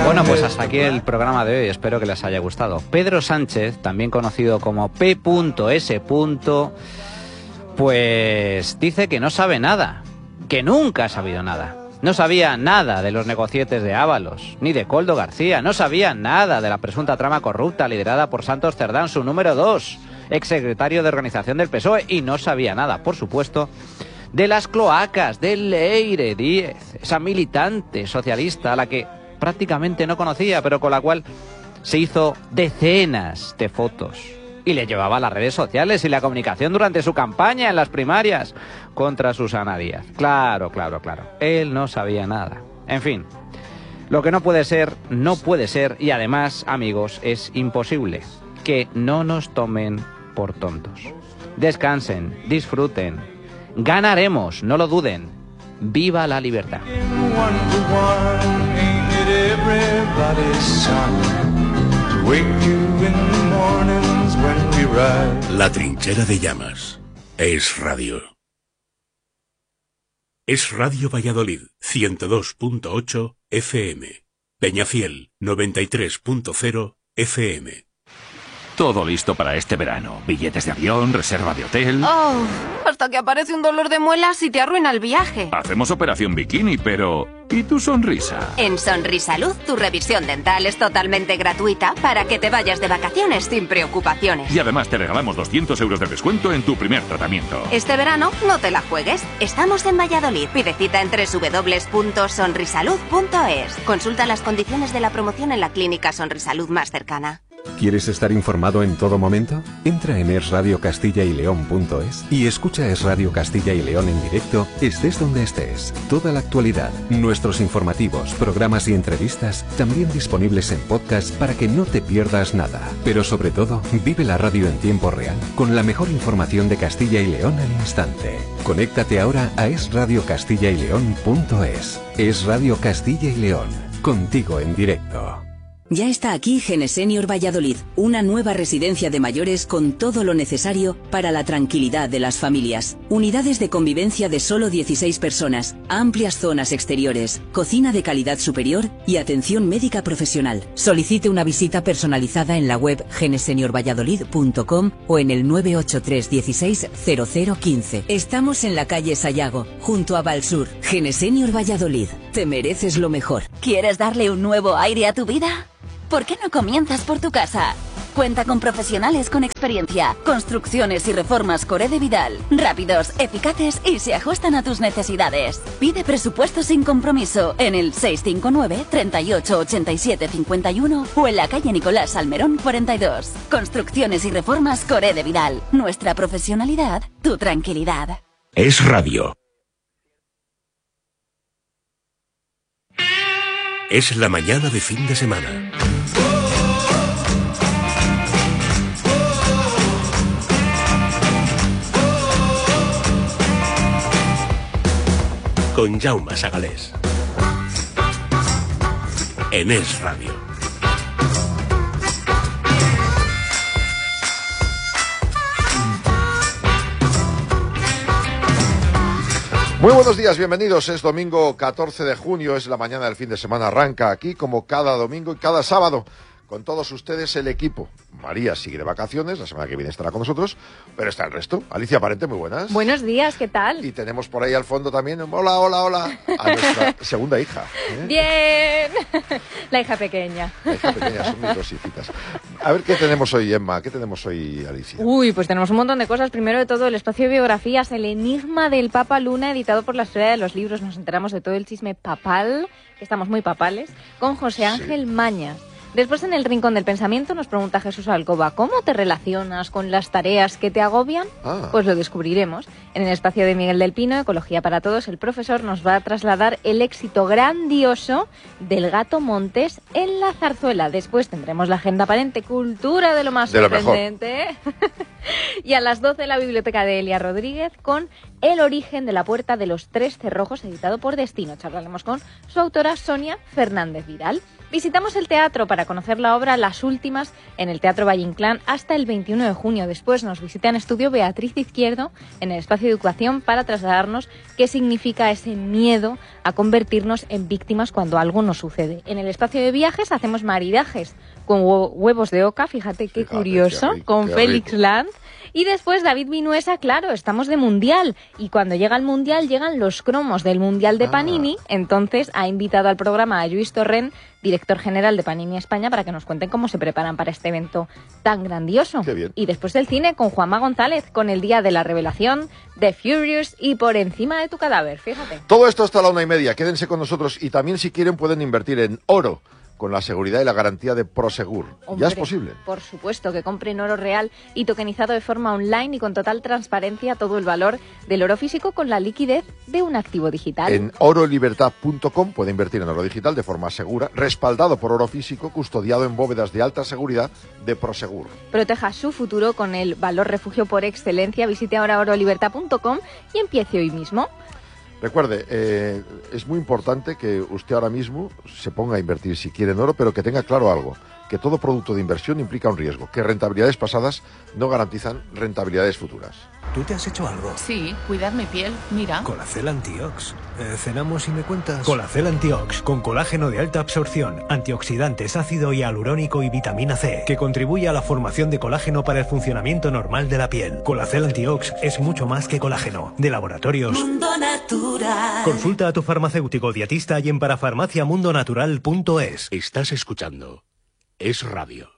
Bueno, pues hasta aquí el programa de hoy, espero que les haya gustado. Pedro Sánchez, también conocido como P.S., pues dice que no sabe nada, que nunca ha sabido nada. No sabía nada de los negocietes de Ábalos, ni de Koldo García, no sabía nada de la presunta trama corrupta liderada por Santos Cerdán, su número 2, exsecretario de organización del PSOE, y no sabía nada, por supuesto, de las cloacas de Leire Díez, esa militante socialista a la que prácticamente no conocía, pero con la cual se hizo decenas de fotos y le llevaba a las redes sociales y la comunicación durante su campaña en las primarias contra Susana Díaz. Claro. Él no sabía nada. En fin, lo que no puede ser, y además, amigos, es imposible. Que no nos tomen por tontos. Descansen, disfruten. Ganaremos, no lo duden. ¡Viva la libertad! La trinchera de llamas. Es radio. Es Radio Valladolid, 102.8 FM. Peñafiel, 93.0 FM. Todo listo para este verano. Billetes de avión, reserva de hotel... Oh, hasta que aparece un dolor de muelas y te arruina el viaje. Hacemos operación bikini, pero... ¿y tu sonrisa? En Sonrisalud, tu revisión dental es totalmente gratuita para que te vayas de vacaciones sin preocupaciones. Y además te regalamos 200 euros de descuento en tu primer tratamiento. Este verano no te la juegues. Estamos en Valladolid. Pide cita en www.sonrisalud.es. Consulta las condiciones de la promoción en la clínica Sonrisalud más cercana. ¿Quieres estar informado en todo momento? Entra en esradiocastilla-y-león.es y escucha Es Radio Castilla y León en directo, estés donde estés. Toda la actualidad, nuestros informativos, programas y entrevistas, también disponibles en podcast para que no te pierdas nada. Pero sobre todo, vive la radio en tiempo real, con la mejor información de Castilla y León al instante. Conéctate ahora a esradiocastilla-y-león.es. Es Radio Castilla y León, contigo en directo. Ya está aquí Genesenior Valladolid, una nueva residencia de mayores con todo lo necesario para la tranquilidad de las familias. Unidades de convivencia de solo 16 personas, amplias zonas exteriores, cocina de calidad superior y atención médica profesional. Solicite una visita personalizada en la web geneseniorvalladolid.com o en el 983 16 0015. Estamos en la calle Sayago, junto a Valsur. Genesenior Valladolid, te mereces lo mejor. ¿Quieres darle un nuevo aire a tu vida? ¿Por qué no comienzas por tu casa? Cuenta con profesionales con experiencia, construcciones y reformas Coré de Vidal, rápidos, eficaces y se ajustan a tus necesidades. Pide presupuesto sin compromiso en el 659 38 87 51 o en la calle Nicolás Salmerón 42. Construcciones y reformas Coré de Vidal. Nuestra profesionalidad, tu tranquilidad. Es radio. Es la mañana de fin de semana. Con Jaume Sagalés. En Es Radio. Muy buenos días, bienvenidos. Es domingo 14 de junio, es la mañana del fin de semana. Arranca aquí como cada domingo y cada sábado. Con todos ustedes el equipo. María sigue de vacaciones, la semana que viene estará con nosotros, pero está el resto. Alicia Parente, muy buenas. Buenos días, ¿qué tal? Y tenemos por ahí al fondo también, hola, a nuestra segunda hija. ¡Bien! La hija pequeña. La hija pequeña, son mis dos hijitas. A ver, ¿qué tenemos hoy, Emma? ¿Qué tenemos hoy, Alicia? Uy, pues tenemos un montón de cosas. Primero de todo, el espacio de biografías, el enigma del Papa Luna, editado por la Esfera de los Libros. Nos enteramos de todo el chisme papal, que estamos muy papales, con José Ángel Mañas. Después, en el Rincón del Pensamiento, nos pregunta Jesús Alcoba, ¿cómo te relacionas con las tareas que te agobian? Pues lo descubriremos. En el espacio de Miguel del Pino, Ecología para Todos, el profesor nos va a trasladar el éxito grandioso del gato Montes en la zarzuela. Después tendremos la agenda aparente, cultura de lo más sorprendente. Y a las 12 la biblioteca de Elia Rodríguez con El origen de la puerta de los tres cerrojos, editado por Destino. Charlaremos con su autora Sonia Fernández Vidal. Visitamos el teatro para conocer la obra Las Últimas en el Teatro Valle Inclán hasta el 21 de junio. Después nos visita en estudio Beatriz Izquierdo en el espacio de educación para trasladarnos qué significa ese miedo a convertirnos en víctimas cuando algo nos sucede. En el espacio de viajes hacemos maridajes con huevos de oca, fíjate qué curioso, con Félix Lanz. Y después David Vinuesa, claro, estamos de Mundial. Y cuando llega el Mundial, llegan los cromos del Mundial de Panini. Entonces ha invitado al programa a Lluís Torrent, director general de Panini España, para que nos cuenten cómo se preparan para este evento tan grandioso. Qué bien. Y después del cine, con Juanma González, con El Día de la Revelación, The Furious y Por encima de tu cadáver, fíjate. Todo esto hasta la 1:30. Quédense con nosotros y también, si quieren, pueden invertir en oro, con la seguridad y la garantía de Prosegur. Hombre, ¿Ya es posible? Por supuesto, que compren oro real y tokenizado de forma online y con total transparencia todo el valor del oro físico con la liquidez de un activo digital. En orolibertad.com puede invertir en oro digital de forma segura, respaldado por oro físico, custodiado en bóvedas de alta seguridad de Prosegur. Proteja su futuro con el valor refugio por excelencia. Visite ahora orolibertad.com y empiece hoy mismo. Recuerde, es muy importante que usted ahora mismo se ponga a invertir si quiere en oro, pero que tenga claro algo, que todo producto de inversión implica un riesgo, que rentabilidades pasadas no garantizan rentabilidades futuras. ¿Tú te has hecho algo? Sí, cuidar mi piel, mira. Colacel Antiox. Cenamos y me cuentas. Colacel Antiox, con colágeno de alta absorción, antioxidantes, ácido hialurónico y vitamina C, que contribuye a la formación de colágeno para el funcionamiento normal de la piel. Colacel Antiox es mucho más que colágeno. De Laboratorios Mundo Natural. Consulta a tu farmacéutico dietista y en parafarmaciamundonatural.es. Estás escuchando Es Radio.